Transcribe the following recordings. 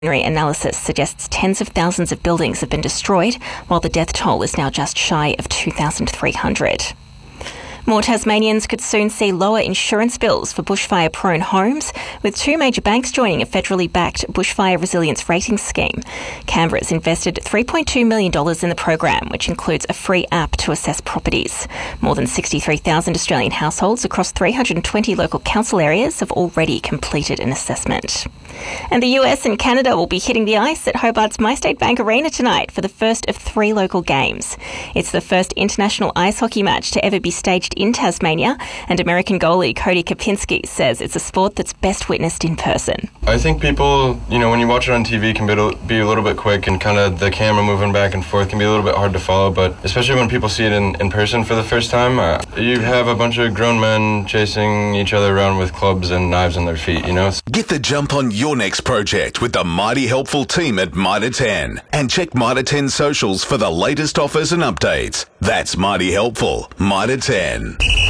Analysis suggests tens of thousands of buildings have been destroyed, while the death toll is now just shy of 2,300. More Tasmanians could soon see lower insurance bills for bushfire-prone homes, with two major banks joining a federally backed bushfire resilience rating scheme. Canberra's invested $3.2 million in the program, which includes a free app to assess properties. More than 63,000 Australian households across 320 local council areas have already completed an assessment. And the US and Canada will be hitting the ice at Hobart's MyState Bank Arena tonight for the first of 3 local games. It's the first international ice hockey match to ever be staged in Tasmania, and American goalie Cody Kopinski says it's a sport that's best witnessed in person. I think people, when you watch it on TV, can be a little bit quick, and kind of the camera moving back and forth can be a little bit hard to follow, but especially when people see it in person for the first time, you have a bunch of grown men chasing each other around with clubs and knives on their feet, Get the jump on your next project with the Mighty Helpful team at Mitre 10, and check Mitre 10 socials for the latest offers and updates. That's Mighty Helpful, Mitre 10.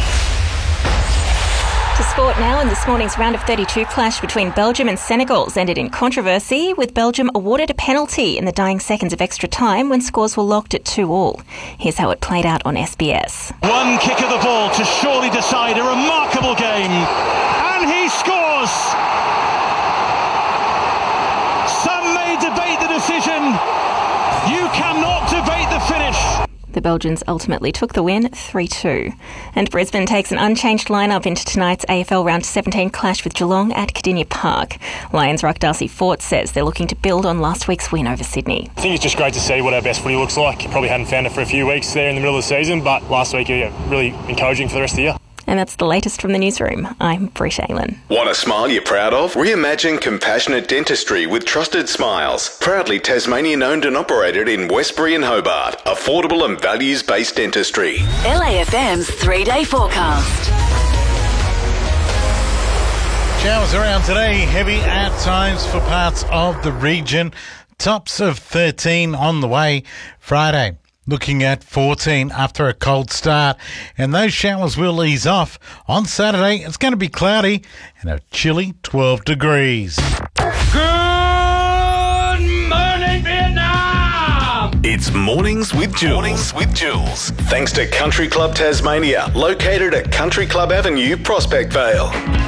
To sport now, and this morning's round of 32 clash between Belgium and Senegal ended in controversy, with Belgium awarded a penalty in the dying seconds of extra time when scores were locked at 2-2. Here's how it played out on SBS. One kick of the ball to surely decide a remarkable game, and he scores! Some may debate the decision. You cannot debate the finish. The Belgians ultimately took the win 3-2. And Brisbane takes an unchanged lineup into tonight's AFL Round 17 clash with Geelong at Cardinia Park. Lions ruck Darcy Fort says they're looking to build on last week's win over Sydney. I think it's just great to see what our best footy looks like. Probably hadn't found it for a few weeks there in the middle of the season, but last week, really encouraging for the rest of the year. And that's the latest from the newsroom. I'm Brit Aylan. Want a smile you're proud of? Reimagine compassionate dentistry with Trusted Smiles. Proudly Tasmanian owned and operated in Westbury and Hobart. Affordable and values-based dentistry. LAFM's 3-day forecast. Showers around today, heavy at times for parts of the region. Tops of 13 on the way Friday. Looking at 14 after a cold start, and those showers will ease off. On Saturday, it's going to be cloudy and a chilly 12 degrees. Good morning, Vietnam! It's Mornings with Jules. Thanks to Country Club Tasmania, located at Country Club Avenue, Prospect Vale.